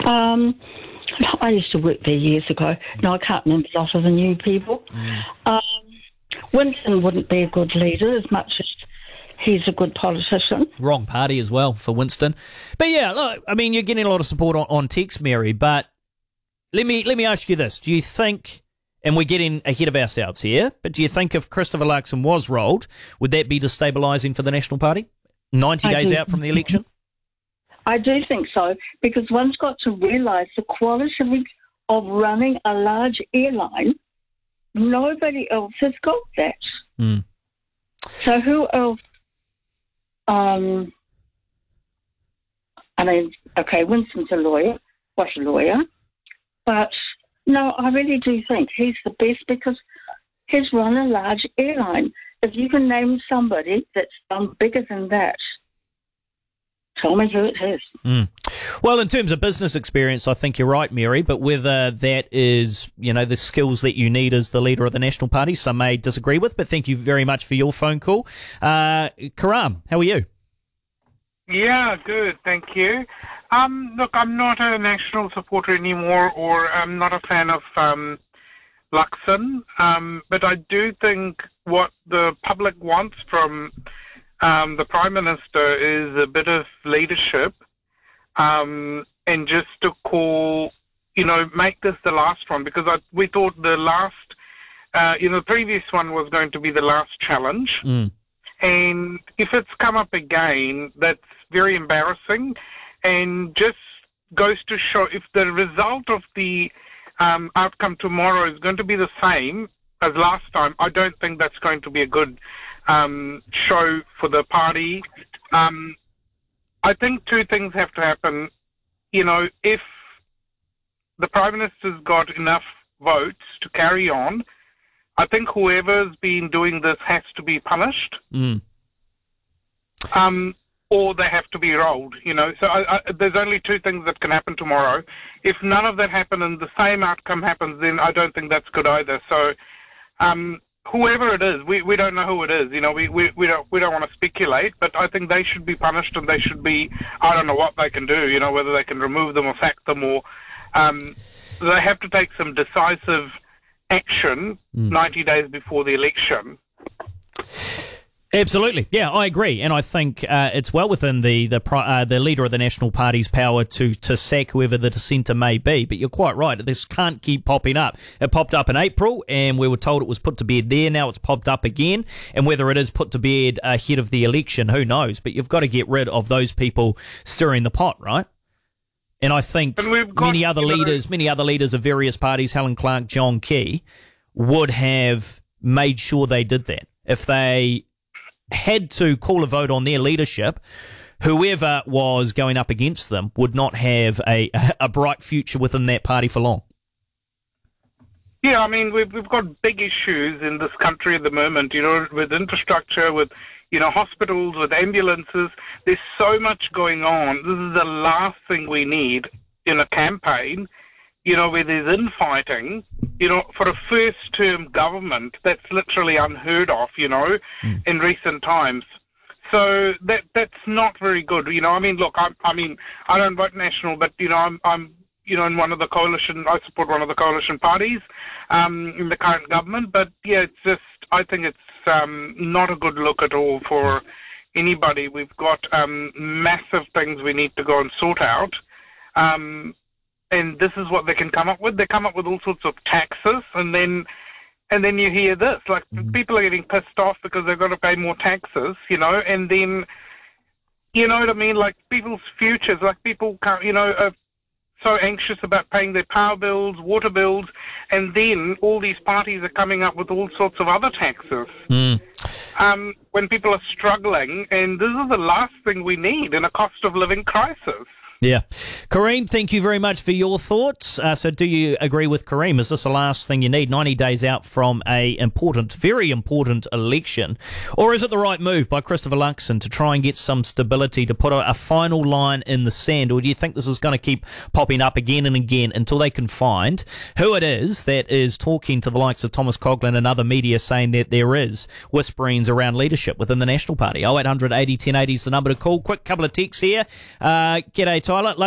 Um, I used to work there years ago. No, I can't remember a lot of the new people. Um, Winston wouldn't be a good leader as much as he's a good politician. Wrong party as well for Winston. But yeah, look, I mean, you're getting a lot of support on text, Mary, but let me ask you this. Do you think, and we're getting ahead of ourselves here, but do you think if Christopher Luxon was rolled, would that be destabilising for the National Party? 90 days out from the election? I do think so, because one's got to realise the quality of running a large airline. Nobody else has got that. So who else? I mean, okay, Winston's a lawyer, was a lawyer, but no, I really do think he's the best because he's run a large airline. If you can name somebody that's done bigger than that, tell me who it is. Well, in terms of business experience, I think you're right, Mary, but whether that is, the skills that you need as the leader of the National Party, some may disagree with, but thank you very much for your phone call. Karam, how are you? Yeah, good, thank you. Look, I'm not a National supporter anymore, or I'm not a fan of Luxon, but I do think what the public wants from the Prime Minister is a bit of leadership, and just to call, make this the last one, because we thought the last, the previous one was going to be the last challenge. And if it's come up again, that's very embarrassing, and just goes to show if the result of the outcome tomorrow is going to be the same as last time, I don't think that's going to be a good show for the party. I think two things have to happen. If the Prime Minister's got enough votes to carry on, I think whoever's been doing this has to be punished. Or they have to be rolled, So there's only two things that can happen tomorrow. If none of that happen and the same outcome happens, then I don't think that's good either. So whoever it is, we don't know who it is. We don't want to speculate, but I think they should be punished, and they should be, I don't know what they can do, whether they can remove them or sack them, or they have to take some decisive action 90 days before the election. Absolutely, yeah, I agree, and I think it's well within the leader of the National Party's power to sack whoever the dissenter may be. But you're quite right; this can't keep popping up. It popped up in April, and we were told it was put to bed there. Now it's popped up again, and whether it is put to bed ahead of the election, who knows? But you've got to get rid of those people stirring the pot, right? And I think many other leaders of various parties, Helen Clark, John Key, would have made sure they did that if they had to call a vote on their leadership. Whoever was going up against them would not have a bright future within that party for long. Yeah, I mean, we've got big issues in this country at the moment, with infrastructure, with, hospitals, with ambulances. There's so much going on. This is the last thing we need in a campaign, where there's infighting, for a first-term government, that's literally unheard of, in recent times. So that's not very good. I mean, look, I don't vote National, but, I'm in one of the coalition, I support one of the coalition parties in the current government. But, yeah, it's just, I think it's not a good look at all for anybody. We've got massive things we need to go and sort out. And this is what they can come up with. They come up with all sorts of taxes, and then you hear this. Like, people are getting pissed off because they've got to pay more taxes, and then, you know what I mean? Like, people's futures, like, people can't, are so anxious about paying their power bills, water bills, and then all these parties are coming up with all sorts of other taxes. When people are struggling, and this is the last thing we need in a cost of living crisis. Yeah. Kareem, thank you very much for your thoughts. So do you agree with Kareem? Is this the last thing you need, 90 days out from a very important election? Or is it the right move by Christopher Luxon to try and get some stability, to put a final line in the sand? Or do you think this is going to keep popping up again and again until they can find who it is that is talking to the likes of Thomas Coughlan and other media saying that there is whisperings around leadership within the National Party? 0800 80 1080 is the number to call. Quick couple of texts here. G'day, Tyler.